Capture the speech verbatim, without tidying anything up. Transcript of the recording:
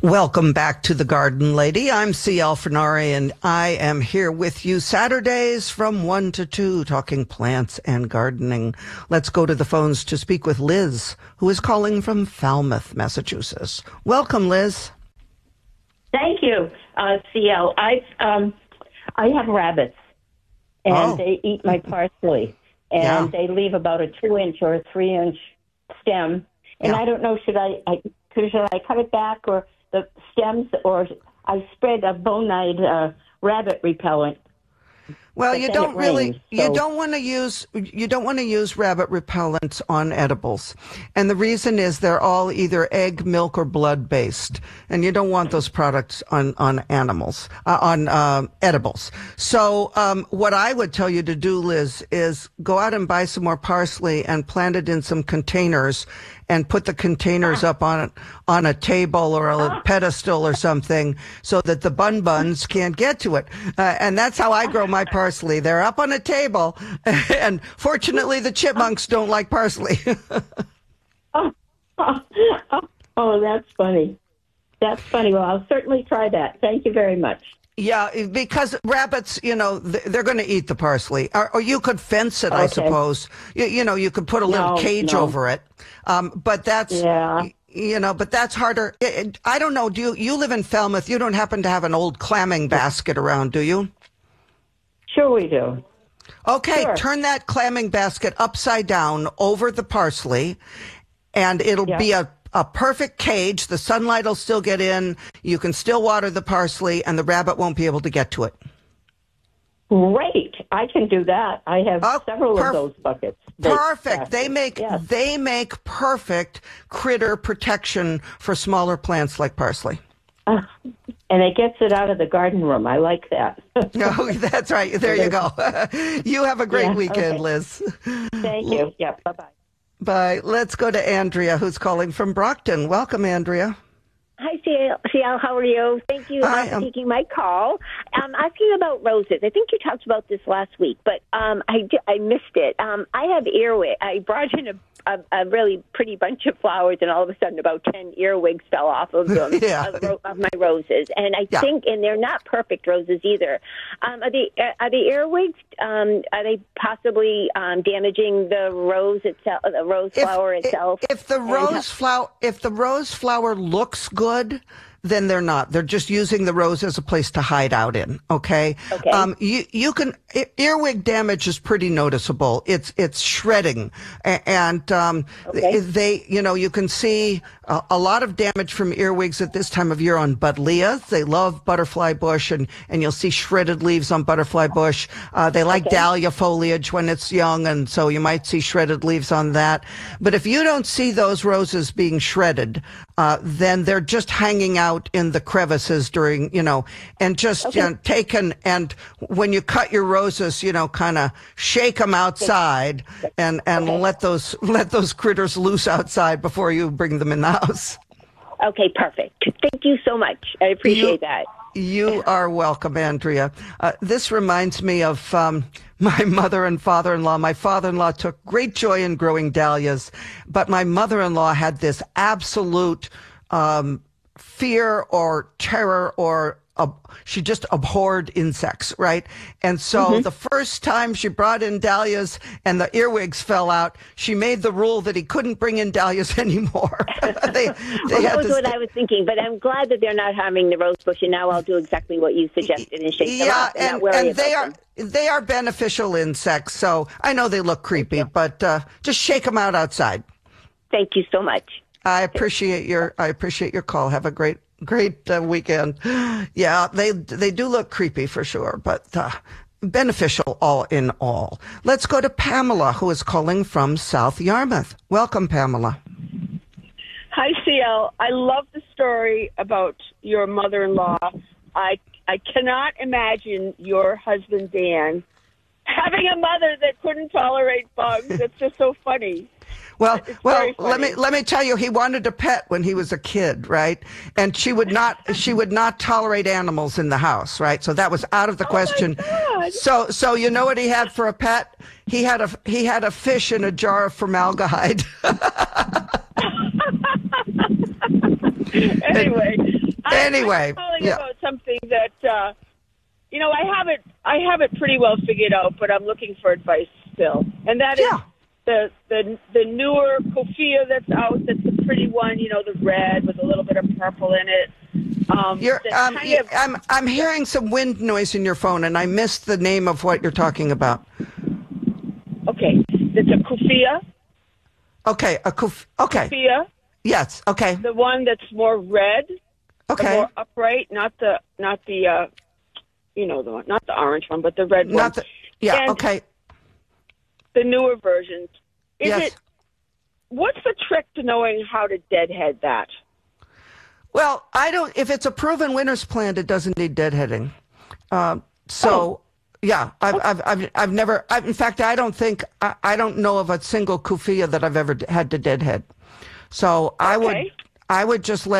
Welcome back to The Garden Lady. I'm C L Fernari, and I am here with you Saturdays from one to two, talking plants and gardening. Let's go to the phones to speak with Liz, who is calling from Falmouth, Massachusetts. Welcome, Liz. Thank you, uh, C L. I um, I have rabbits, and Oh. they eat my parsley, and Yeah. they leave about a two-inch or a three-inch stem. And Yeah. I don't know, should I, I should I cut it back or the stems, or I spread a bonide uh, rabbit repellent. Well, But you then don't it really, rains, you so- don't want to use, you don't want to use rabbit repellents on edibles. And the reason is they're all either egg, milk, or blood based. And you don't want those products on, on animals, uh, on, uh, edibles. So, um, what I would tell you to do, Liz, is go out and buy some more parsley and plant it in some containers and put the containers up on on a table or a pedestal or something so that the bun buns can't get to it. Uh, and that's how I grow my parsley. They're up on a table, and fortunately the chipmunks don't like parsley. Oh, oh, that's funny. That's funny. Well, I'll certainly try that. Thank you very much. Yeah, because rabbits, you know, th- they're going to eat the parsley. Or, or you could fence it, I Okay. suppose. You, you know, you could put a little No, cage no. over it. Um, but that's, Yeah. you know, but that's harder. It, it- I don't know. Do you, you live in Falmouth? You don't happen to have an old clamming basket around, do you? Sure we do. Okay, Sure. turn that clamming basket upside down over the parsley, and it'll Yeah. be a, a perfect cage. The sunlight will still get in. You can still water the parsley, and the rabbit won't be able to get to it. Great. I can do that. I have Oh, several perf- of those buckets. They- Perfect. They make Yes. they make perfect critter protection for smaller plants like parsley. Uh, and it gets it out of the garden room. I like that. Oh, that's right. There you go. You have a great Yeah, weekend, okay. Liz. Thank you. Yeah, bye-bye. Bye. Let's go to Andrea, who's calling from Brockton. Welcome, Andrea. Hi, C L. C L, how are you? Thank you Hi, for um, taking my call. I'm asking about roses. I think you talked about this last week, but um, I, di- I missed it. Um, I have earwig. I brought in a, a, a really pretty bunch of flowers, and all of a sudden about ten earwigs fell off of them, Yeah. of, ro- of my roses. And I Yeah. think, and they're not perfect roses either. Um, are the are the earwigs, um, are they possibly um, damaging the rose itself, the rose flower if, itself? If the And rose flower, if the rose flower looks good, then they're not. They're just using the rose as a place to hide out in. Okay. Okay. Um, you you can e- earwig damage is pretty noticeable. It's it's shredding, A- and um, Okay. they you know you can see a, a lot of damage from earwigs at this time of year on buddleias. They love butterfly bush, and and you'll see shredded leaves on butterfly bush. Uh, they like Okay. dahlia foliage when it's young, and so you might see shredded leaves on that. But if you don't see those roses being shredded, uh, then they're just hanging out in the crevices during, you know, and just Okay. you know, taken. And when you cut your roses, you know, kind of shake them outside and, and Okay. let those, let those critters loose outside before you bring them in the house. Okay, perfect. Thank you so much. I appreciate You- that. You are welcome, Andrea. Uh, this reminds me of um, my mother and father-in-law. My father-in-law took great joy in growing dahlias, but my mother-in-law had this absolute um, fear or terror or uh, she just abhorred insects, right? And so the first time she brought in dahlias and the earwigs fell out, she made the rule that he couldn't bring in dahlias anymore. they, they Well, had that was to what stay- I was thinking, but I'm glad that they're not harming the rose bush, and now I'll do exactly what you suggested and shake them Yeah, off and, and, not worry and they about are them. they are beneficial insects. So I know they look creepy, but uh, just shake them out outside. Thank you so much. I appreciate your I appreciate your call. Have a great great uh, weekend. Yeah, they they do look creepy for sure, but uh, beneficial all in all. Let's go to Pamela, who is calling from South Yarmouth. Welcome, Pamela. Hi, C L. I love the story about your mother-in-law. I I cannot imagine your husband, Dan, having a mother that couldn't tolerate bugs. It's just so funny. Well, It's well, very let me funny. let me tell you, he wanted a pet when he was a kid, right? And she would not she would not tolerate animals in the house, right? So that was out of the question. God. So so you know what he had for a pet? He had a he had a fish in a jar of formaldehyde. Anyway, Anyway, I'm calling yeah. about something that uh, you know I have it. I have it pretty well figured out, but I'm looking for advice still, and that is Yeah. the the the newer kufia that's out. That's the pretty one. You know, the red with a little bit of purple in it. Um, You're, that um, kind y- of- I'm I'm hearing some wind noise in your phone, and I missed the name of what you're talking about. okay, it's a kufia. Okay, a kuf- okay, Kufia, yes, okay, the one that's more red, the okay. more upright, not the not the uh, you know the one, not the orange one, but the red one. Not the, yeah, And okay, the newer versions. Is yes. it? What's the trick to knowing how to deadhead that? Well, I don't. If it's a proven winner's plant, it doesn't need deadheading. Um, so, Oh. yeah, I've, I've, I've, I've never. I've, in fact, I don't think I, I don't know of a single kufia that I've ever d- had to deadhead. So I would, Okay. I would just let